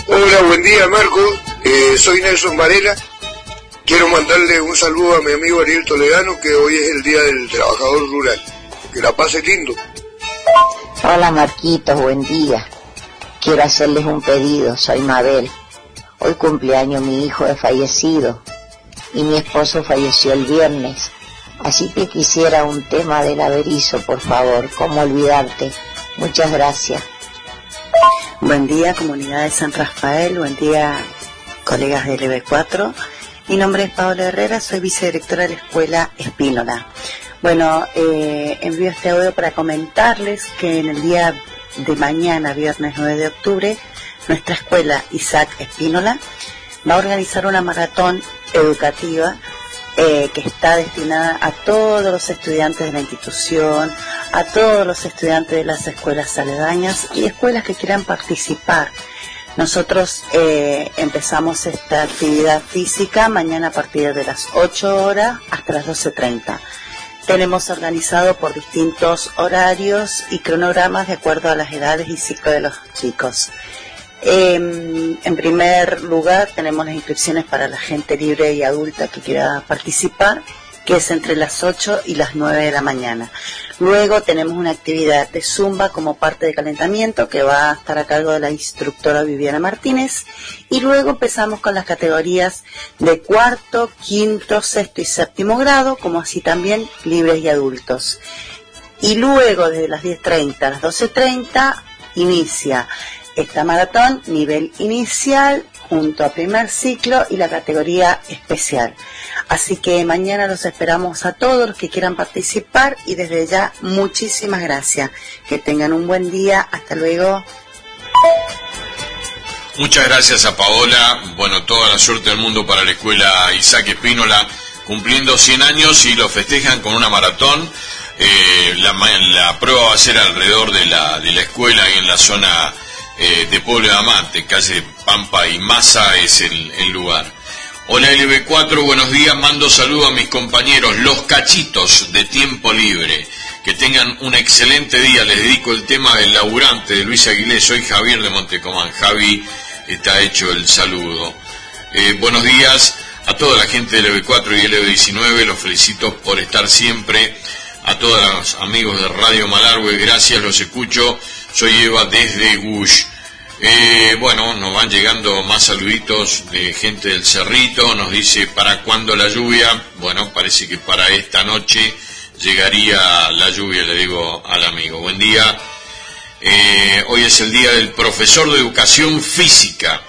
Hola, buen día, Marco. Soy Nelson Varela. Quiero mandarle un saludo a mi amigo Ariel Toledano, que hoy es el Día del Trabajador Rural. Que la pase lindo. Hola, Marquitos, buen día. Quiero hacerles un pedido, soy Mabel. Hoy cumpleaños mi hijo es fallecido y mi esposo falleció el viernes. Así que quisiera un tema del Averizo, por favor. ¿Cómo olvidarte? Muchas gracias. Buen día, comunidad de San Rafael. Buen día, colegas del EB4. Mi nombre es Paola Herrera, soy vicedirectora de la Escuela Espínola. Bueno, envío este audio para comentarles que en el día de mañana, viernes 9 de octubre, nuestra escuela Isaac Espínola va a organizar una maratón educativa que está destinada a todos los estudiantes de la institución, a todos los estudiantes de las escuelas aledañas y escuelas que quieran participar. Nosotros empezamos esta actividad física mañana a partir de las 8 horas hasta las 12:30. Tenemos organizado por distintos horarios y cronogramas de acuerdo a las edades y ciclo de los chicos. En primer lugar tenemos las inscripciones para la gente libre y adulta que quiera participar, que es entre las 8 y las 9 de la mañana. Luego tenemos una actividad de Zumba como parte de calentamiento que va a estar a cargo de la instructora Viviana Martínez. Y luego empezamos con las categorías de cuarto, quinto, sexto y séptimo grado, como así también libres y adultos. Y luego desde las 10:30 a las 12:30 inicia esta maratón nivel inicial junto a primer ciclo y la categoría especial. Así que mañana los esperamos a todos los que quieran participar y desde ya muchísimas gracias. Que tengan un buen día. Hasta luego. Muchas gracias a Paola. Bueno, toda la suerte del mundo para la escuela Isaac Espínola, cumpliendo 100 años y lo festejan con una maratón. La prueba va a ser alrededor de la escuela y en la zona de Pueblo de Amante, calle Pampa y Maza es el lugar. Hola LB4, buenos días, mando saludos a mis compañeros, los cachitos de tiempo libre. Que tengan un excelente día, les dedico el tema del laburante de Luis Aguilé, soy Javier de Montecomán. Javi, está hecho el saludo. Buenos días a toda la gente del LB4 y LB19, los felicito por estar siempre. A todos los amigos de Radio Malargüe, gracias, los escucho. Soy Eva desde Gush. Bueno, nos van llegando más saluditos de gente del Cerrito. Nos dice, ¿para cuándo la lluvia? Bueno, parece que para esta noche llegaría la lluvia, le digo al amigo. Buen día. Hoy es el día del profesor de educación física.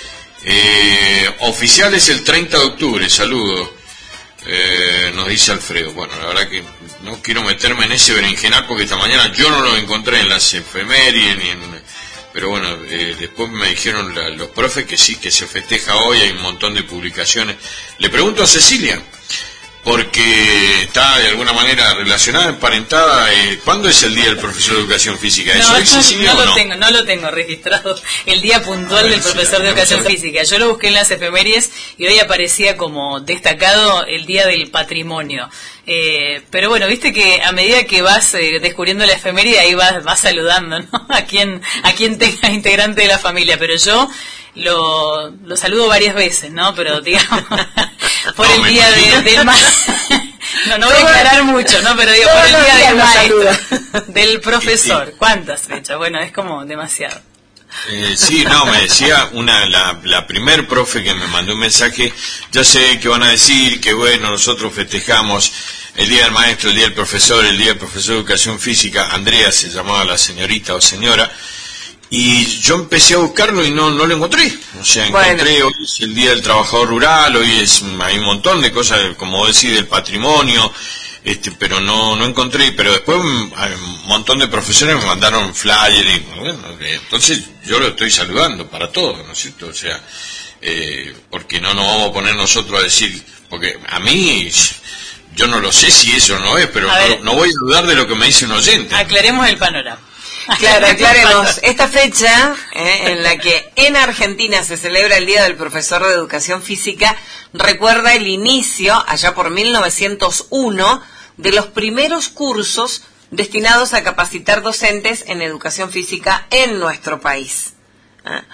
Oficial es el 30 de octubre, saludos. Nos dice Alfredo. Bueno, la verdad que no quiero meterme en ese berenjenal porque esta mañana yo no lo encontré en las efemérides ni en... Pero bueno, después me dijeron los profes que sí, que se festeja hoy, hay un montón de publicaciones. Le pregunto a Cecilia, porque está de alguna manera relacionada, emparentada. ¿Cuándo es el día del profesor de educación física? ¿Es hoy, Cecilia, o no? No lo tengo registrado, el día puntual del profesor de educación física. Yo lo busqué en las efemérides y hoy aparecía como destacado el día del patrimonio. Pero bueno, viste que a medida que vas descubriendo la efeméride, ahí vas saludando, ¿no? a quien tenga integrante de la familia. Pero yo lo saludo varias veces, ¿no? Pero digamos, por el día del maestro. No voy a aclarar mucho, ¿no? Pero digo, por el día del maestro, del profesor. ¿Cuántas fechas? Bueno, es como demasiado. Sí, no, me decía la primer profe que me mandó un mensaje, ya sé que van a decir que bueno, nosotros festejamos el día del maestro, el día del profesor, el día del profesor de educación física. Andrea se llamaba la señorita o señora, y yo empecé a buscarlo y no lo encontré. O sea, encontré, hoy es el día del trabajador rural, hoy hay un montón de cosas, como vos decís, del patrimonio, pero no encontré. Pero después un montón de profesores me mandaron flyer y bueno, entonces yo lo estoy saludando para todos, ¿no es cierto? O sea, porque no nos vamos a poner nosotros a decir, porque a mí, yo no lo sé si eso no es, pero no voy a dudar de lo que me dice un oyente. Aclaremos el panorama. Claro, aclaremos. Esta fecha, en la que en Argentina se celebra el Día del Profesor de Educación Física, recuerda el inicio, allá por 1901, de los primeros cursos destinados a capacitar docentes en educación física en nuestro país.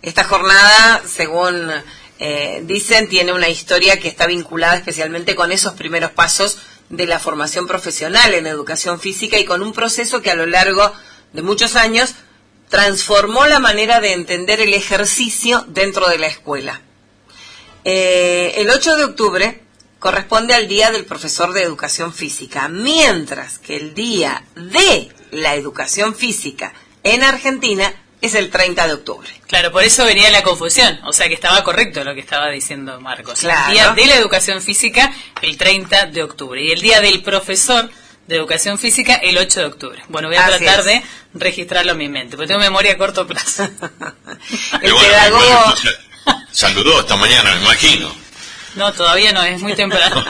Esta jornada, según dicen, tiene una historia que está vinculada especialmente con esos primeros pasos de la formación profesional en educación física y con un proceso que a lo largo de muchos años transformó la manera de entender el ejercicio dentro de la escuela. El 8 de octubre corresponde al Día del Profesor de Educación Física, mientras que el Día de la Educación Física en Argentina es el 30 de octubre. Claro, por eso venía la confusión, o sea que estaba correcto lo que estaba diciendo Marcos. Claro. El Día de la Educación Física el 30 de octubre y el Día del Profesor de Educación Física el 8 de octubre. Bueno, voy a tratar de registrarlo en mi mente, porque tengo memoria a corto plazo. El pedagogo... Saludó esta mañana, me imagino. No, todavía no, es muy temprano.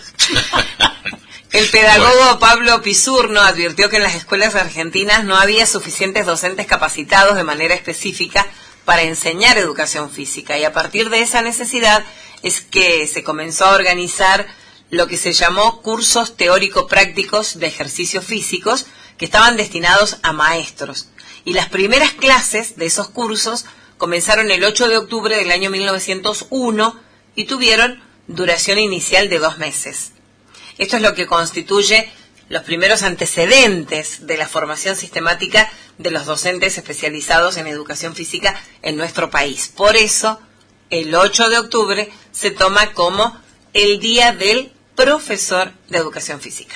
El pedagogo Pablo Pisurno advirtió que en las escuelas argentinas no había suficientes docentes capacitados de manera específica para enseñar educación física, y a partir de esa necesidad es que se comenzó a organizar lo que se llamó cursos teórico-prácticos de ejercicios físicos que estaban destinados a maestros. Y las primeras clases de esos cursos comenzaron el 8 de octubre del año 1901 y tuvieron duración inicial de 2 meses. Esto es lo que constituye los primeros antecedentes de la formación sistemática de los docentes especializados en educación física en nuestro país. Por eso, el 8 de octubre se toma como el Día del Profesor de Educación Física.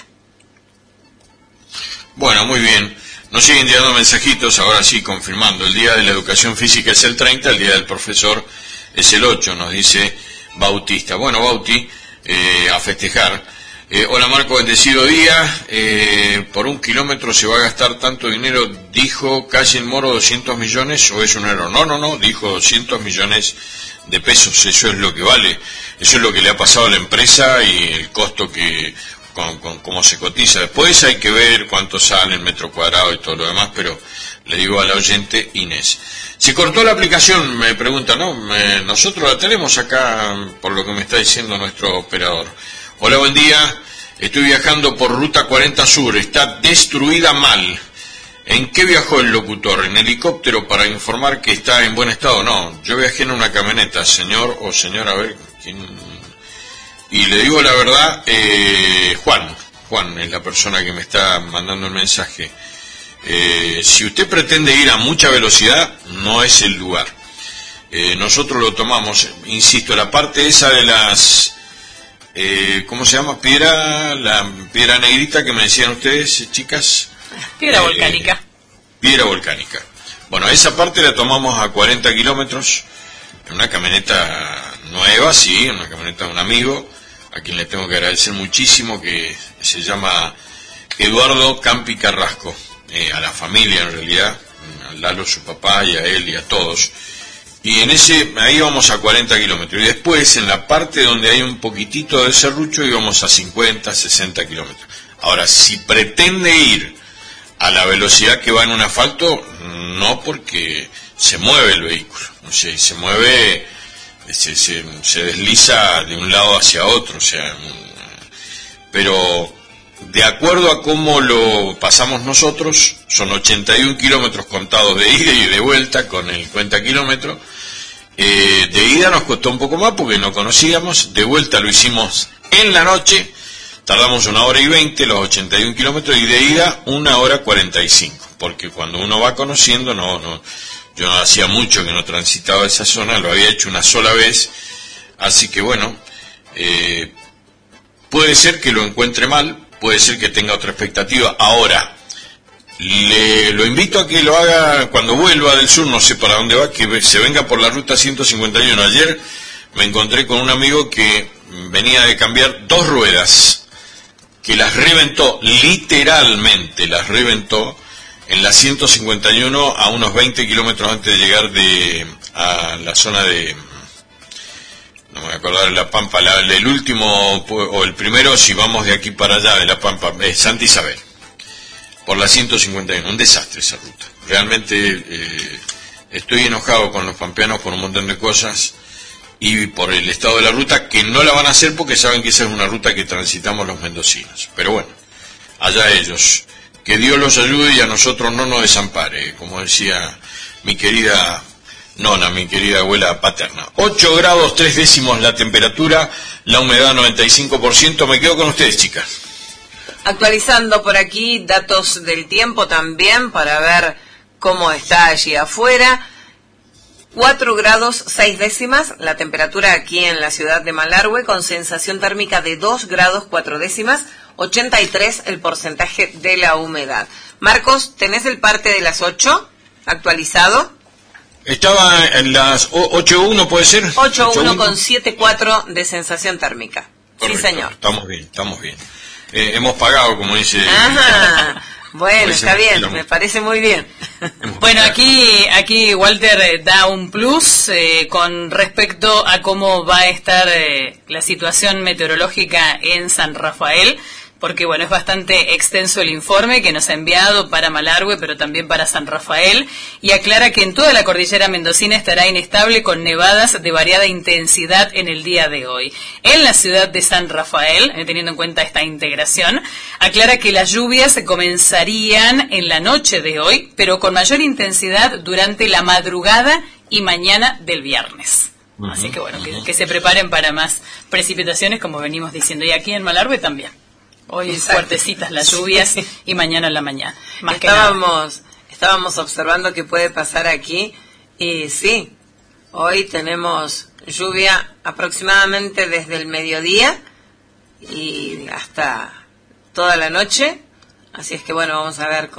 Bueno, muy bien. Nos siguen llegando mensajitos, ahora sí, confirmando. El Día de la Educación Física es el 30, el Día del Profesor es el 8, nos dice Bautista. Bueno, Bauti, a festejar. Hola Marco, bendecido día. Por 1 kilómetro se va a gastar tanto dinero, dijo Calle El Moro, 200 millones, o es un error. No, dijo 200 millones de pesos, eso es lo que vale. Eso es lo que le ha pasado a la empresa y el costo que... Con cómo se cotiza. Después hay que ver cuánto sale el metro cuadrado y todo lo demás, pero le digo a la oyente Inés. Se cortó la aplicación, me pregunta, ¿no? Nosotros la tenemos acá, por lo que me está diciendo nuestro operador. Hola, buen día. Estoy viajando por Ruta 40 Sur, está destruida mal. ¿En qué viajó el locutor? ¿En helicóptero para informar que está en buen estado? No, yo viajé en una camioneta, señor o señora, a ver, ¿quién...? Y le digo la verdad, Juan es la persona que me está mandando el mensaje. Si usted pretende ir a mucha velocidad, no es el lugar. Nosotros lo tomamos, insisto, la parte esa de las, ¿cómo se llama? La piedra negrita que me decían ustedes, chicas. Piedra volcánica. Piedra volcánica. Bueno, esa parte la tomamos a 40 kilómetros, en una camioneta nueva, sí, en una camioneta de un amigo, a quien le tengo que agradecer muchísimo, que se llama Eduardo Campi Carrasco, a la familia en realidad, a Lalo, su papá, y a él y a todos. Y ahí vamos a 40 kilómetros. Y después, en la parte donde hay un poquitito de serrucho, íbamos a 50, 60 kilómetros. Ahora, si pretende ir a la velocidad que va en un asfalto, no, porque se mueve el vehículo. O sea, se mueve... Se desliza de un lado hacia otro, o sea, pero de acuerdo a cómo lo pasamos nosotros, son 81 kilómetros contados de ida y de vuelta con el cuenta kilómetro. De ida nos costó un poco más porque no conocíamos, de vuelta lo hicimos en la noche, tardamos 1 hora y 20 los 81 kilómetros, y de ida 1 hora 45, porque cuando uno va conociendo, yo hacía mucho que no transitaba esa zona, lo había hecho una sola vez, así que bueno, puede ser que lo encuentre mal, puede ser que tenga otra expectativa. Ahora, lo invito a que lo haga cuando vuelva del sur, no sé para dónde va, que se venga por la ruta 151. Ayer me encontré con un amigo que venía de cambiar 2 ruedas, que las reventó, literalmente las reventó, en la 151 a unos 20 kilómetros antes de llegar a la zona de, no me voy a acordar, de La Pampa, el último o el primero, si vamos de aquí para allá, de La Pampa, Santa Isabel, por la 151, un desastre esa ruta. Realmente estoy enojado con los pampeanos por un montón de cosas y por el estado de la ruta, que no la van a hacer porque saben que esa es una ruta que transitamos los mendocinos. Pero bueno, allá ellos. Que Dios los ayude y a nosotros no nos desampare, como decía mi querida nona, mi querida abuela paterna. 8 grados 3 décimos la temperatura, la humedad 95%. Me quedo con ustedes, chicas. Actualizando por aquí datos del tiempo también para ver cómo está allí afuera. 4 grados 6 décimas la temperatura aquí en la ciudad de Malargüe, con sensación térmica de 2 grados 4 décimas, 83 el porcentaje de la humedad. Marcos, ¿tenés el parte de las 8 actualizado? Estaba en las 8.1, ¿puede ser? 8.1 con 7.4 de sensación térmica. Correcto. Sí, señor. Estamos bien. Hemos pagado, como dice... Ajá. Bueno, está bien, me me parece muy bien. Bueno, aquí Walter da un plus con respecto a cómo va a estar la situación meteorológica en San Rafael, porque bueno, es bastante extenso el informe que nos ha enviado para Malargüe, pero también para San Rafael, y aclara que en toda la cordillera mendocina estará inestable con nevadas de variada intensidad en el día de hoy. En la ciudad de San Rafael, teniendo en cuenta esta integración, aclara que las lluvias comenzarían en la noche de hoy, pero con mayor intensidad durante la madrugada y mañana del viernes. Así que bueno, que se preparen para más precipitaciones, como venimos diciendo, y aquí en Malargüe también. Hoy fuertecitas las lluvias y mañana en la mañana. Estábamos observando qué puede pasar aquí y sí, hoy tenemos lluvia aproximadamente desde el mediodía y hasta toda la noche. Así es que bueno, vamos a ver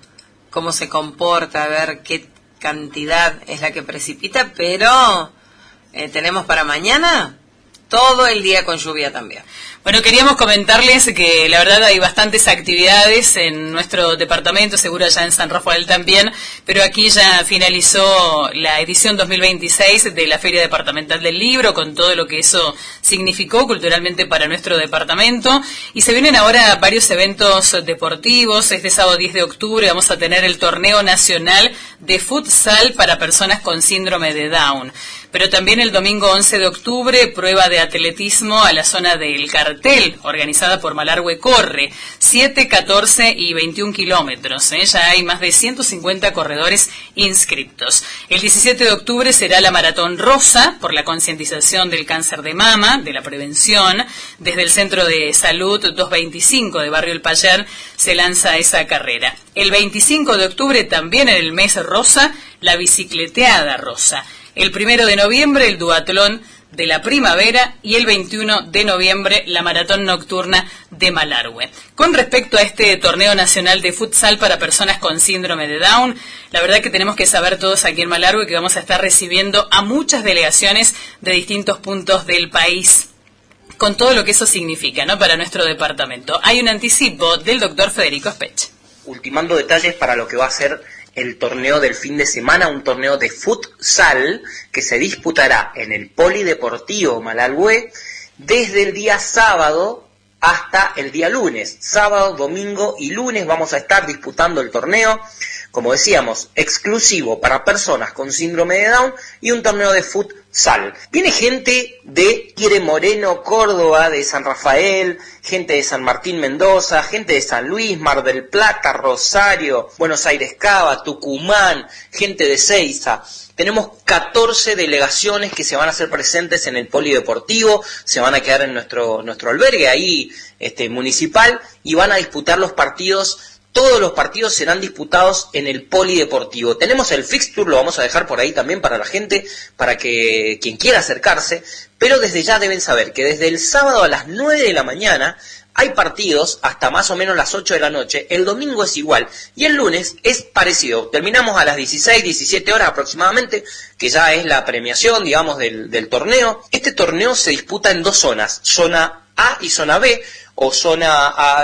cómo se comporta, a ver qué cantidad es la que precipita, pero tenemos para mañana todo el día con lluvia también. Bueno, queríamos comentarles que la verdad hay bastantes actividades en nuestro departamento, seguro allá en San Rafael también, pero aquí ya finalizó la edición 2026 de la Feria Departamental del Libro, con todo lo que eso significó culturalmente para nuestro departamento, y se vienen ahora varios eventos deportivos. Este sábado 10 de octubre vamos a tener el Torneo Nacional de Futsal para personas con síndrome de Down. Pero también el domingo 11 de octubre, prueba de atletismo a la zona del Cartel, organizada por Malargüe Corre, 7, 14 y 21 kilómetros. Ya hay más de 150 corredores inscriptos. El 17 de octubre será la Maratón Rosa, por la concientización del cáncer de mama, de la prevención. Desde el Centro de Salud 225 de Barrio El Payar se lanza esa carrera. El 25 de octubre, también en el mes rosa, la bicicleteada rosa. El 1 de noviembre, el duatlón de la primavera, y el 21 de noviembre, la maratón nocturna de Malargüe. Con respecto a este torneo nacional de futsal para personas con síndrome de Down, la verdad que tenemos que saber todos aquí en Malargüe que vamos a estar recibiendo a muchas delegaciones de distintos puntos del país, con todo lo que eso significa, ¿no?, para nuestro departamento. Hay un anticipo del doctor Federico Specht. Ultimando detalles para lo que va a ser el torneo del fin de semana, un torneo de futsal que se disputará en el Polideportivo Malargüe desde el día sábado hasta el día lunes. Sábado, domingo y lunes vamos a estar disputando el torneo, como decíamos, exclusivo para personas con síndrome de Down, y un torneo de futsal. Viene gente de Quiere Moreno, Córdoba, de San Rafael, gente de San Martín, Mendoza, gente de San Luis, Mar del Plata, Rosario, Buenos Aires, Cava, Tucumán, gente de Seiza. Tenemos 14 delegaciones que se van a hacer presentes en el Polideportivo, se van a quedar en nuestro albergue ahí municipal, y van a disputar los partidos. Todos los partidos serán disputados en el Polideportivo. Tenemos el fixture, lo vamos a dejar por ahí también para la gente, para que quien quiera acercarse, pero desde ya deben saber que desde el sábado a las 9 de la mañana hay partidos hasta más o menos las 8 de la noche, el domingo es igual, y el lunes es parecido. Terminamos a las 16, 17 horas aproximadamente, que ya es la premiación, digamos, del torneo. Este torneo se disputa en dos zonas, zona A y zona B, o zona A,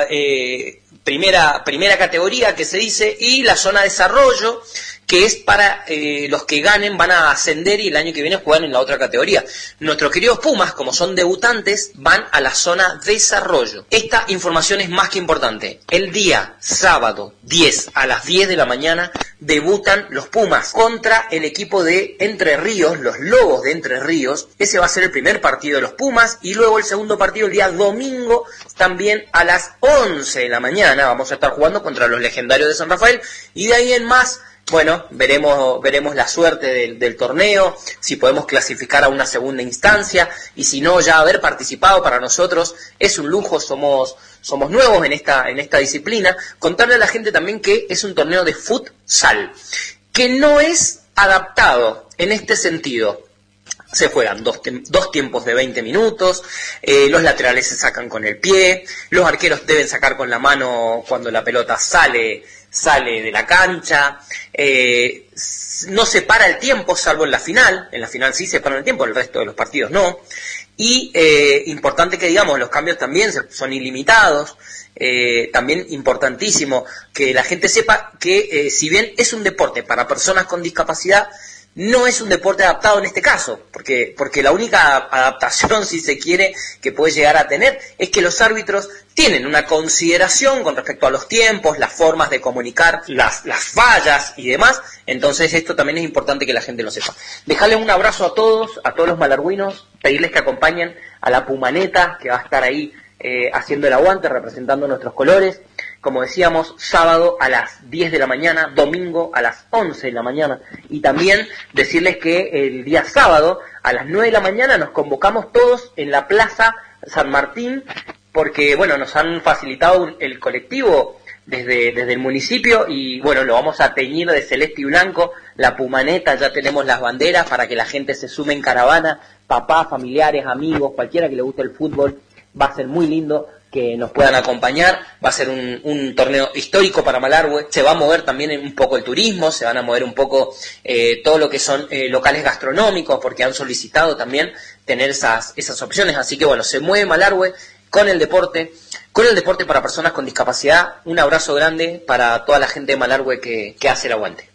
primera categoría que se dice, y la zona desarrollo, que es para los que ganen van a ascender y el año que viene juegan en la otra categoría. Nuestros queridos Pumas, como son debutantes, van a la zona desarrollo. Esta información es más que importante. El día sábado 10 a las 10 de la mañana debutan los Pumas contra el equipo de Entre Ríos, los Lobos de Entre Ríos. Ese va a ser el primer partido de los Pumas, y luego el segundo partido el día domingo, también a las 11 de la mañana, vamos a estar jugando contra los Legendarios de San Rafael, y de ahí en más bueno, veremos la suerte del torneo, si podemos clasificar a una segunda instancia, y si no, ya haber participado para nosotros es un lujo. Somos nuevos en esta disciplina. Contarle a la gente también que es un torneo de futsal, que no es adaptado en este sentido. Se juegan dos tiempos de 20 minutos, los laterales se sacan con el pie, los arqueros deben sacar con la mano cuando la pelota sale de la cancha, no se para el tiempo salvo en la final sí se para el tiempo, el resto de los partidos no, y importante que digamos, los cambios también son ilimitados. También importantísimo que la gente sepa que si bien es un deporte para personas con discapacidad, no es un deporte adaptado en este caso, porque la única adaptación, si se quiere, que puede llegar a tener es que los árbitros tienen una consideración con respecto a los tiempos, las formas de comunicar, las fallas y demás. Entonces esto también es importante que la gente lo sepa. Dejarles un abrazo a todos los malargüinos, pedirles que acompañen a la Pumaneta, que va a estar ahí haciendo el aguante, representando nuestros colores. Como decíamos, sábado a las 10 de la mañana, domingo a las 11 de la mañana. Y también decirles que el día sábado a las 9 de la mañana nos convocamos todos en la Plaza San Martín, porque bueno, nos han facilitado el colectivo desde el municipio, y bueno, lo vamos a teñir de celeste y blanco, la Pumaneta. Ya tenemos las banderas para que la gente se sume en caravana, papás, familiares, amigos, cualquiera que le guste el fútbol. Va a ser muy lindo que nos puedan acompañar. Va a ser un torneo histórico para Malargüe. Se va a mover también un poco el turismo, se van a mover un poco todo lo que son locales gastronómicos, porque han solicitado también tener esas opciones. Así que bueno, se mueve Malargüe con el deporte para personas con discapacidad. Un abrazo grande para toda la gente de Malargüe que hace el aguante.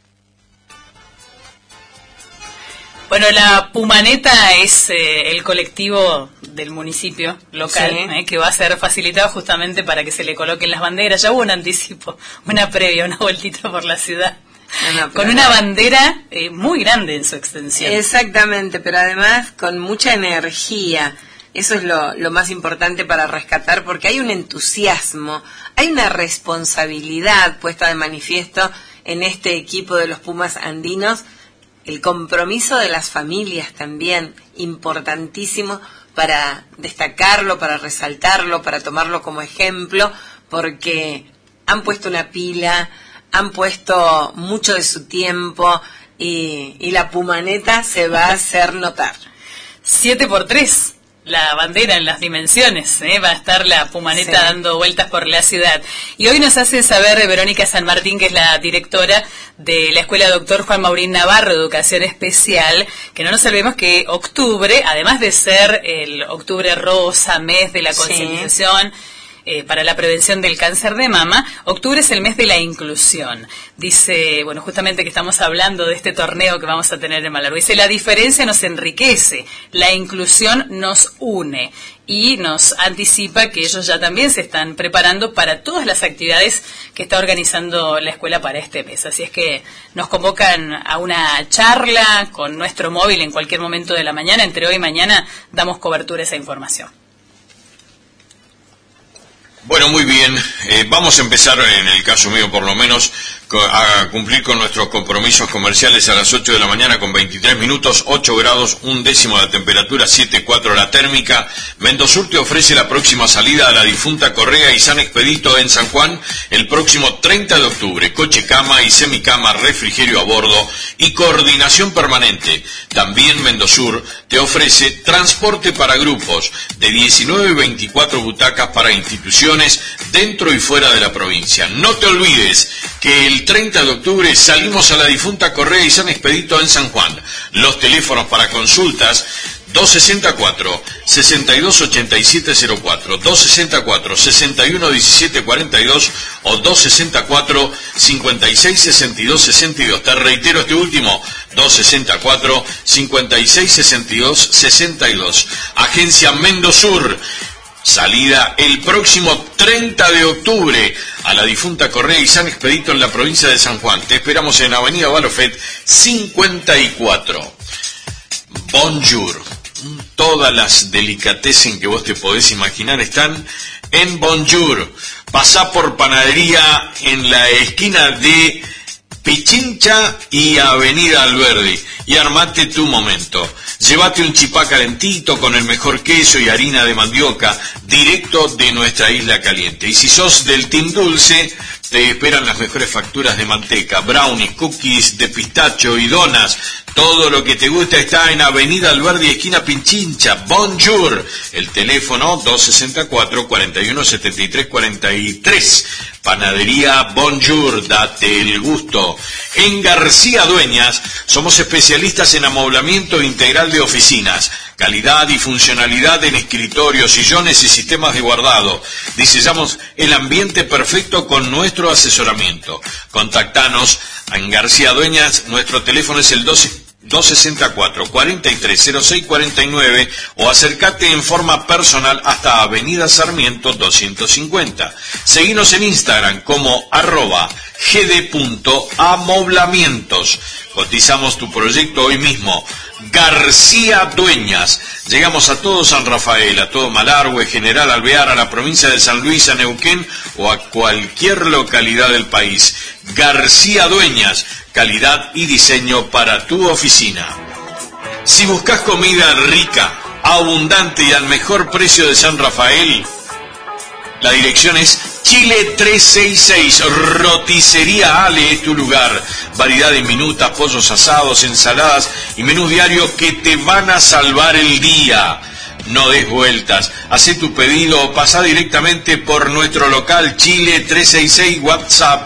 Bueno, la Pumaneta es el colectivo del municipio local, sí, que va a ser facilitado justamente para que se le coloquen las banderas. Ya hubo un anticipo, una previa, una vueltita por la ciudad, con una bandera muy grande en su extensión. Exactamente, pero además con mucha energía. Eso es lo más importante para rescatar, porque hay un entusiasmo, hay una responsabilidad puesta de manifiesto en este equipo de los Pumas andinos. El compromiso de las familias también, importantísimo para destacarlo, para resaltarlo, para tomarlo como ejemplo, porque han puesto una pila, han puesto mucho de su tiempo, y la Pumaneta se va a hacer notar. 7x3. La bandera en las dimensiones, va a estar la Pumaneta, sí, dando vueltas por la ciudad. Y hoy nos hace saber Verónica San Martín, que es la directora de la Escuela Dr. Juan Maurín Navarro de Educación Especial, que no nos olvidemos que octubre, además de ser el octubre rosa, mes de la concientización, sí, para la prevención del cáncer de mama, octubre es el mes de la inclusión. Dice, bueno, justamente que estamos hablando de este torneo que vamos a tener en Malargüe. Dice, la diferencia nos enriquece, la inclusión nos une. Y nos anticipa que ellos ya también se están preparando para todas las actividades que está organizando la escuela para este mes. Así es que nos convocan a una charla con nuestro móvil en cualquier momento de la mañana. Entre hoy y mañana damos cobertura a esa información. Bueno, muy bien. Vamos a empezar, en el caso mío por lo menos, a cumplir con nuestros compromisos comerciales a las 8 de la mañana con 23 minutos, 8 grados, 1/10 la temperatura, 7,4 la térmica. Mendosur te ofrece la próxima salida a la difunta Correa y San Expedito en San Juan el próximo 30 de octubre. Coche, cama y semicama, refrigerio a bordo y coordinación permanente. También Mendosur te ofrece transporte para grupos de 19 y 24 butacas para instituciones dentro y fuera de la provincia. No te olvides que el 30 de octubre salimos a la difunta Correa y San Expedito en San Juan. Los teléfonos para consultas 264-628704, 264-611742 o 264-566262. Te reitero este último, 264-566262. Agencia Mendosur. Salida el próximo 30 de octubre a la difunta Correa y San Expedito en la provincia de San Juan. Te esperamos en Avenida Balofet 54. Bonjour. Todas las delicatessen que vos te podés imaginar están en Bonjour. Pasá por Panadería en la esquina de Pichincha y Avenida Alberdi, y armate tu momento. Llévate un chipá calentito con el mejor queso y harina de mandioca, directo de nuestra isla caliente. Y si sos del team dulce, te esperan las mejores facturas de manteca, brownies, cookies de pistacho y donas. Todo lo que te gusta está en Avenida Alberdi, esquina Pichincha. Bonjour. El teléfono 264-4173-43. Panadería Bonjour, date el gusto. En García Dueñas somos especialistas en amoblamiento integral de oficinas. Calidad y funcionalidad en escritorios, sillones y sistemas de guardado. Diseñamos el ambiente perfecto con nuestro asesoramiento. Contactanos en García Dueñas. Nuestro teléfono es el 264-430649 o acércate en forma personal hasta Avenida Sarmiento 250. Seguinos en Instagram como @gd.amoblamientos. Cotizamos tu proyecto hoy mismo. García Dueñas. Llegamos a todo San Rafael, a todo Malargüe, General Alvear, a la provincia de San Luis, a Neuquén o a cualquier localidad del país. García Dueñas, calidad y diseño para tu oficina. Si buscas comida rica, abundante y al mejor precio de San Rafael, la dirección es Chile 366, Roticería Ale es tu lugar. Variedad de minutas, pollos asados, ensaladas y menús diarios que te van a salvar el día. No des vueltas, haz tu pedido o pasa directamente por nuestro local Chile 366, WhatsApp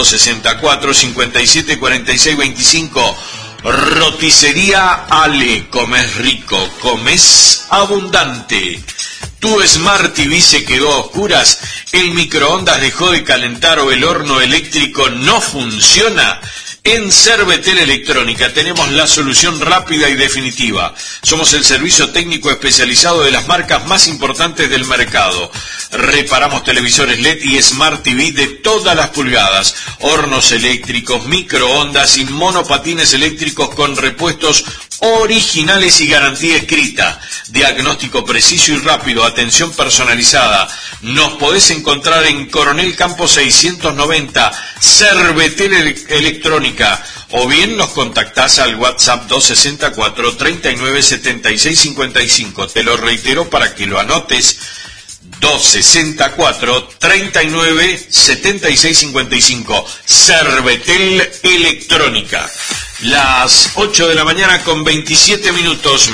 264-574625. Roticería Ale, comes rico, comes abundante. ¿Tu Smart TV se quedó a oscuras? ¿El microondas dejó de calentar o el horno eléctrico no funciona? En Cervetel Electrónica tenemos la solución rápida y definitiva. Somos el servicio técnico especializado de las marcas más importantes del mercado. Reparamos televisores LED y Smart TV de todas las pulgadas, hornos eléctricos, microondas y monopatines eléctricos con repuestos originales y garantía escrita. Diagnóstico preciso y rápido, atención personalizada. Nos podés encontrar en Coronel Campos 690, Cervetel Electrónica, o bien nos contactás al WhatsApp 264-397655. Te lo reitero para que lo anotes: 264-397655. Cervetel Electrónica. Las 8 de la mañana con 27 minutos.